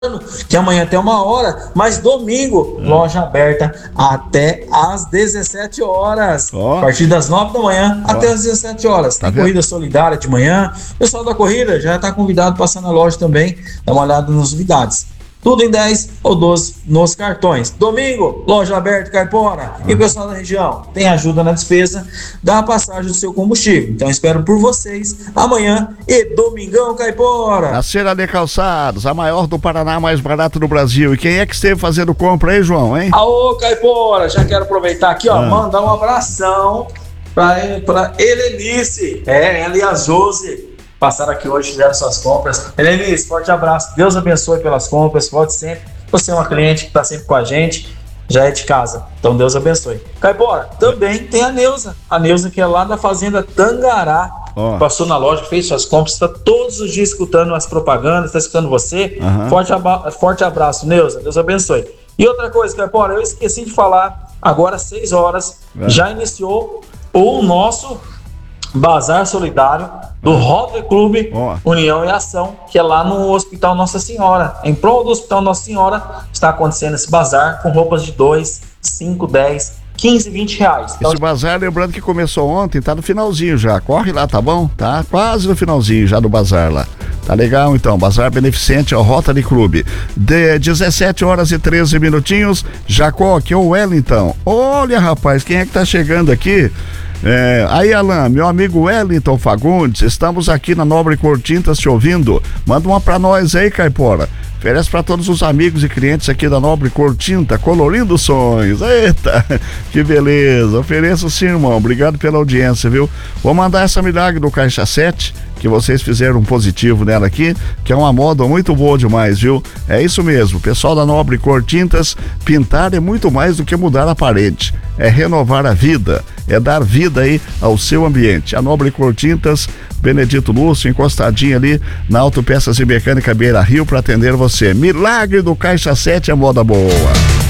que amanhã até 1h, mas domingo, loja aberta até às 17 horas. A partir das 9 da manhã até às 17 horas. Tem corrida solidária de manhã. O pessoal da corrida já está convidado a passar na loja também, dar uma olhada nas novidades. Tudo em 10 ou 12 nos cartões. Domingo, loja aberta, Caipora. E o pessoal da região tem ajuda na despesa da passagem do seu combustível. Então espero por vocês amanhã e domingão, Caipora. A Cera de Calçados, a maior do Paraná, mais barato do Brasil. E quem é que esteve fazendo compra aí, João, hein? Alô, Caipora, já quero aproveitar aqui, mandar um abração pra Helenice, ela e a Josi. Passaram aqui hoje, fizeram suas compras. Helenice, forte abraço. Deus abençoe pelas compras. Volte sempre. Você é uma cliente que está sempre com a gente. Já é de casa. Então Deus abençoe. Caipora, também tem a Neuza. A Neuza que é lá da Fazenda Tangará. Passou na loja, fez suas compras. Está todos os dias escutando as propagandas. Está escutando você. Forte abraço, Neuza. Deus abençoe. E outra coisa, Caipora, eu esqueci de falar. Agora, 6 horas, já iniciou o nosso Bazar Solidário do Rotary Clube União e Ação, que é lá no Hospital Nossa Senhora. Em prol do Hospital Nossa Senhora está acontecendo esse bazar com roupas de 2, 5, 10, 15, 20 reais. Esse bazar, lembrando que começou ontem, tá no finalzinho já. Corre lá, tá bom? Tá quase no finalzinho já do bazar lá. Tá legal então, bazar beneficente ao Rotary Clube. De 17 horas e 13 minutinhos, Jacó, aqui é o Wellington. Olha, rapaz, quem é que tá chegando aqui? Aí, Alan, meu amigo Wellington Fagundes, estamos aqui na Nobre Cor Tintas te ouvindo. Manda uma pra nós aí, Caipora. Oferece para todos os amigos e clientes aqui da Nobre Cor Tinta, colorindo sonhos. Eita, que beleza. Ofereço sim, irmão. Obrigado pela audiência, viu? Vou mandar essa milagre do Caixa 7, que vocês fizeram um positivo nela aqui, que é uma moda muito boa demais, viu? É isso mesmo, pessoal da Nobre Cor Tintas, pintar é muito mais do que mudar a parede, é renovar a vida, é dar vida aí ao seu ambiente. A Nobre Cor Tintas, Benedito Lúcio, encostadinha ali na Autopeças e Mecânica Beira Rio para atender você. Milagre do Caixa 7 é moda boa.